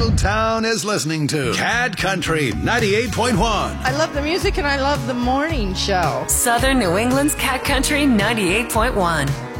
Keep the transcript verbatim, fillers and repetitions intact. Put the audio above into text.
Middletown is listening to Cat Country ninety-eight point one. I love the music and I love the morning show. Southern New England's Cat Country ninety-eight point one.